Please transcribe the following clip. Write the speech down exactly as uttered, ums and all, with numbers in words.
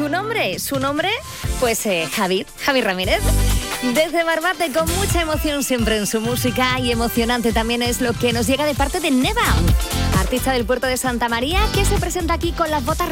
su nombre, su nombre, pues eh, Javi, Javi Ramírez. Desde Barbate, con mucha emoción siempre en su música, y emocionante también es lo que nos llega de parte de Neva, artista del puerto de Santa María, que se presenta aquí con las botas